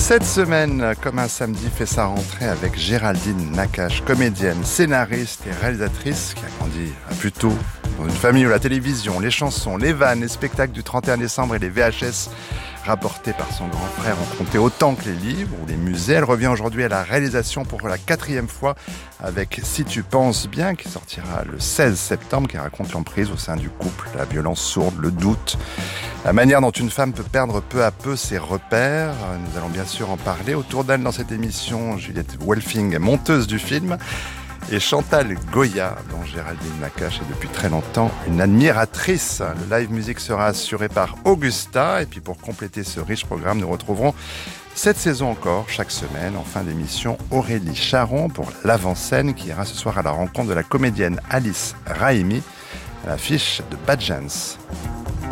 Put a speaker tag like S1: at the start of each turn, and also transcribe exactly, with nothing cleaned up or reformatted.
S1: Cette semaine, comme un samedi, fait sa rentrée avec Géraldine Nakache, comédienne, scénariste et réalisatrice qui a grandi à Puteaux, dans une famille où la télévision, les chansons, les vannes, les spectacles du trente et un décembre et les V H S rapportés par son grand frère ont compté autant que les livres ou les musées. Elle revient aujourd'hui à la réalisation pour la quatrième fois avec Si tu penses bien, qui sortira le seize septembre, qui raconte l'emprise au sein du couple, la violence sourde, le doute, la manière dont une femme peut perdre peu à peu ses repères. Nous allons bien sûr en parler. Autour d'elle dans cette émission, Juliette Welfing, monteuse du film, et Chantal Goya, dont Géraldine Nakache est depuis très longtemps une admiratrice. Le live music sera assuré par Augusta. Et puis pour compléter ce riche programme, nous retrouverons cette saison encore, chaque semaine, en fin d'émission, Aurélie Charon pour l'avant-scène qui ira ce soir à la rencontre de la comédienne Alice Raimi à l'affiche de Bad Jans.